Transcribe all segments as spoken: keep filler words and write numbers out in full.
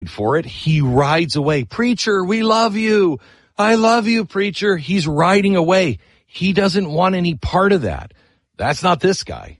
for it. He rides away. Preacher, we love you. I love you, preacher. He's riding away. He doesn't want any part of that. That's not this guy.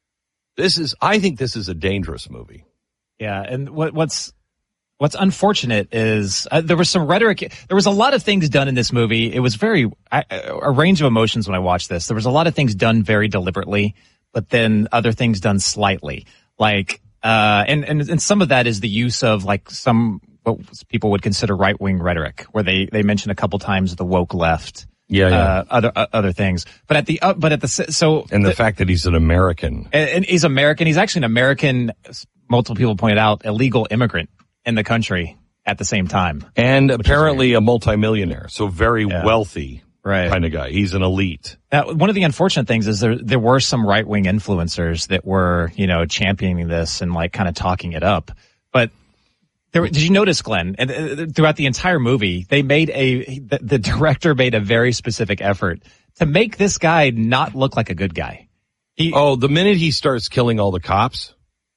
This is, I think this is a dangerous movie. Yeah, and what, what's what's unfortunate is uh, there was some rhetoric. There was a lot of things done in this movie. It was very I, a range of emotions when I watched this. There was a lot of things done very deliberately, but then other things done slightly. Like, uh, and and and some of that is the use of like some what people would consider right wing rhetoric, where they they mention a couple times the woke left. Yeah, yeah. Uh, other uh, other things, but at the uh, but at the so and the, the fact that he's an American and, and he's American, he's actually an American. Multiple people pointed out illegal immigrant in the country at the same time, and apparently a multimillionaire, so very yeah. wealthy, right. kind of guy. He's an elite. Now, one of the unfortunate things is there there were some right wing influencers that were you know championing this and like kind of talking it up, but. There, did you notice, Glenn, throughout the entire movie, they made a, the, the director made a very specific effort to make this guy not look like a good guy. He, oh, the minute he starts killing all the cops,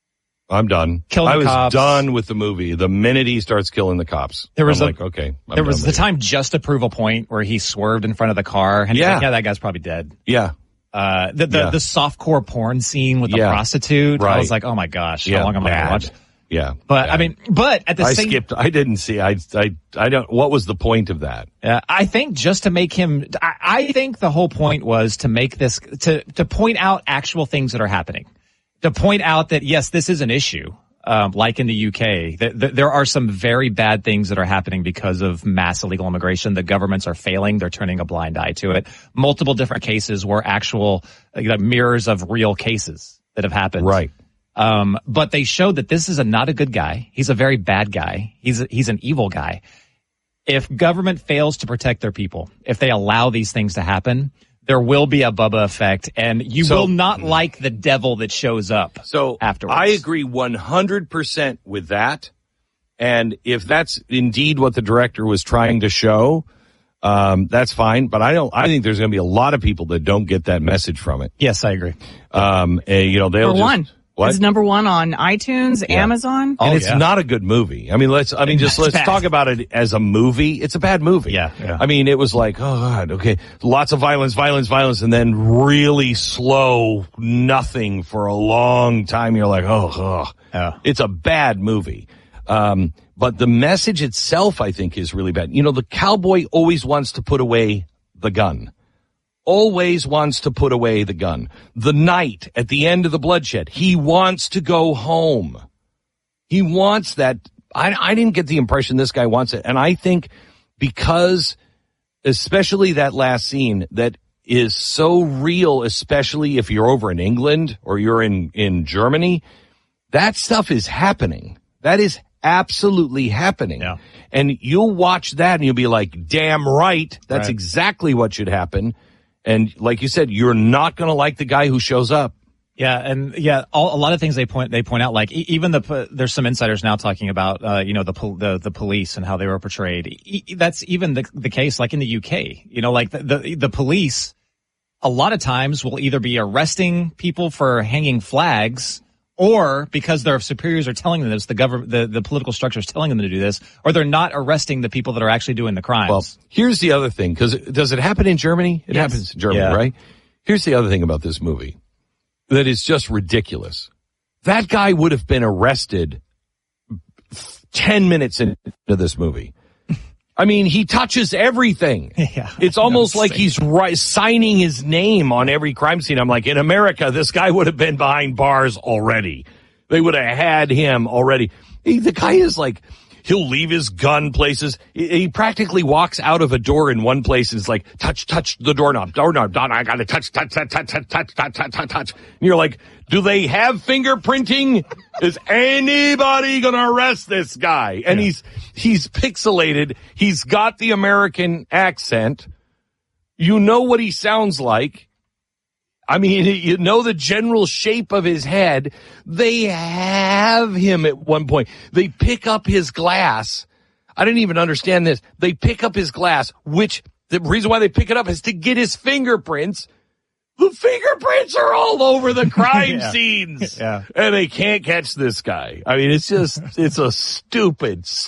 I'm done. Killing I was cops. done with the movie. The minute he starts killing the cops, there was I'm a, like, okay. I'm there was the it. time just to prove a point where he swerved in front of the car, and he's yeah. like, yeah, that guy's probably dead. Yeah. Uh, the, the, yeah. the softcore porn scene with the yeah. prostitute, right. I was like, oh my gosh, yeah, how long am I going to watch? Yeah, but bad. I mean, but at the I same, I skipped. I didn't see. I, I, I don't. What was the point of that? Uh, I think just to make him. I, I think the whole point was to make this to to point out actual things that are happening, to point out that yes, this is an issue. Um, like in the U K, th- th- there are some very bad things that are happening because of mass illegal immigration. The governments are failing; they're turning a blind eye to it. Multiple different cases were actual like, mirrors of real cases that have happened. Right. Um, but they showed that this is a, not a good guy. He's a very bad guy. He's a, he's an evil guy. If government fails to protect their people, if they allow these things to happen, there will be a Bubba effect, and you so, will not like the devil that shows up so afterwards. I agree one hundred percent with that. And if that's indeed what the director was trying to show, um, that's fine. But I don't, I think there's going to be a lot of people that don't get that message from it. Yes, I agree. Um, and, you know, they'll For just, one. What? It's number one on iTunes, yeah. Amazon. And oh, it's yeah. not a good movie. I mean, let's, I mean, just let's bad. talk about it as a movie. It's a bad movie. Yeah, yeah. I mean, it was like, oh God, okay. Lots of violence, violence, violence, and then really slow nothing for a long time. You're like, oh, oh. Yeah. It's a bad movie. Um, but the message itself, I think, is really bad. You know, the cowboy always wants to put away the gun. Always wants to put away the gun. The knight at the end of the bloodshed, he wants to go home. He wants that. I, I didn't get the impression this guy wants it. And I think because, especially that last scene that is so real, especially if you're over in England or you're in, in Germany, that stuff is happening. That is absolutely happening. Yeah. And you'll watch that and you'll be like, damn right. That's right. exactly what should happen. And like you said, you're not going to like the guy who shows up. Yeah, and yeah, all, a lot of things they point they point out. Like e- even the there's some insiders now talking about uh, you know the, pol- the the police and how they were portrayed. E- that's even the the case like in the U K. You know, like the, the the police a lot of times will either be arresting people for hanging flags, or because their superiors are telling them this, the government, the, the political structure is telling them to do this, or they're not arresting the people that are actually doing the crimes. Well, here's the other thing, because does it happen in Germany? It Yes. happens in Germany, Yeah. right? Here's the other thing about this movie that is just ridiculous. That guy would have been arrested ten minutes into this movie. I mean, he touches everything. Yeah, it's almost no, like he's ri- signing his name on every crime scene. I'm like, in America, this guy would have been behind bars already. They would have had him already. He, the guy is like, he'll leave his gun places. He, he practically walks out of a door in one place and is like, touch, touch the doorknob, doorknob, doorknob. I gotta touch, touch, touch, touch, touch, touch, touch, touch, touch, touch. And you're like, do they have fingerprinting? Is anybody gonna arrest this guy? And yeah. he's, he's pixelated. He's got the American accent. You know what he sounds like. I mean, you know the general shape of his head. They have him at one point. They pick up his glass. I didn't even understand this. They pick up his glass, which the reason why they pick it up is to get his fingerprints. The fingerprints are all over the crime Yeah. scenes. Yeah. And they can't catch this guy. I mean, it's just, it's a stupid,